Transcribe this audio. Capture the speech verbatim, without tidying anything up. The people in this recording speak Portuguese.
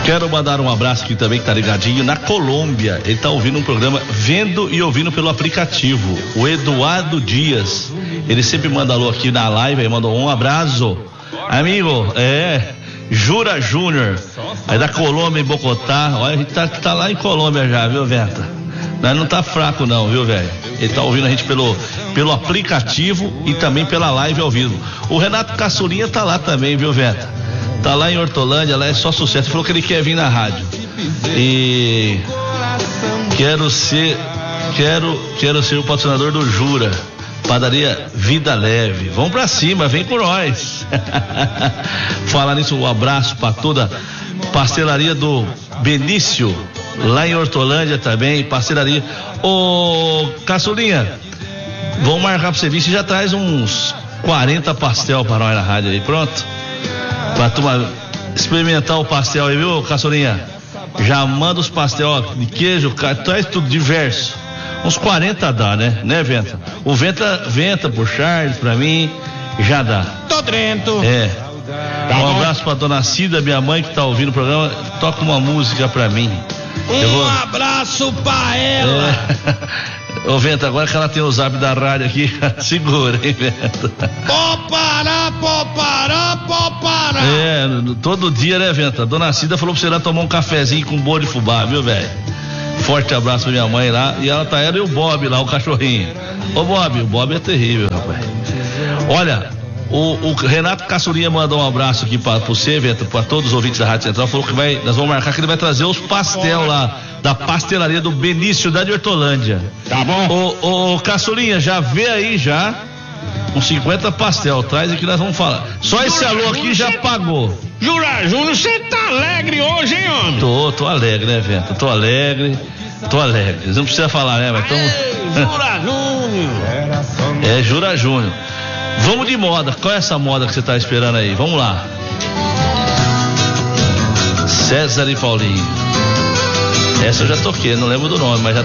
Quero mandar um abraço aqui também, que tá ligadinho na Colômbia. Ele tá ouvindo um programa, vendo e ouvindo pelo aplicativo. O Eduardo Dias. Ele sempre manda alô aqui na live, aí mandou um abraço. Amigo, é, Jura Júnior, aí da Colômbia, em Bogotá. Olha, a gente tá, tá lá em Colômbia já, viu, Venta? Nós não tá fraco não, viu, velho? Ele tá ouvindo a gente pelo, pelo aplicativo e também pela live ao vivo. O Renato Caçulinha tá lá também, viu, Venta? Tá lá em Hortolândia, lá é só sucesso. Ele falou que ele quer vir na rádio. E quero ser, quero, quero ser o patrocinador do Jura. Padaria Vida Leve. Vamos pra cima, vem com nós. Falar nisso, um abraço pra toda pastelaria do Benício, lá em Hortolândia também, pastelaria. Ô, Caçulinha, vamos marcar pra você vir, você já traz uns quarenta pastel pra nós na rádio aí, pronto? Pra turma experimentar o pastel aí, viu, Caçulinha? Já manda os pastel, ó, de queijo, traz tudo diverso. Uns quarenta dá, né? Né, Venta? O Venta, Venta por Charles, pra mim, já dá. Tô dentro. É. Tá um bom. abraço pra dona Cida, minha mãe, que tá ouvindo o programa. Toca uma música pra mim. Um vou... abraço pra ela. É. Ô, Venta, agora que ela tem o zap da rádio aqui, segura, hein, Venta? Pô parar, pô parar, pô parar. É, todo dia, né, Venta? Dona Cida falou pra você ir lá tomar um cafezinho com bolo de fubá, viu, velho? Forte abraço pra minha mãe lá. E ela tá, ela e o Bob lá, o cachorrinho. Ô, Bob, o Bob é terrível, rapaz. Olha, o, o Renato Caçulinha mandou um abraço aqui pra, pra você, Venta, pra todos os ouvintes da Rádio Central. Falou que vai, nós vamos marcar que ele vai trazer os pastel lá da pastelaria do Benício, da de Hortolândia. Tá bom? Ô, ô, Caçulinha, já vê aí já uns cinquenta pastel, traz aqui, nós vamos falar. Só esse alô aqui já pagou. Jura Júnior, você tá alegre hoje, hein, homem? Tô, tô alegre, né, Venta? Tô alegre, tô alegre. Não precisa falar, né, mas tamo... Jura Júnior. É, Jura Júnior. Vamos de moda. Qual é essa moda que você tá esperando aí? Vamos lá. César e Paulinho. Essa eu já toquei, não lembro do nome, mas já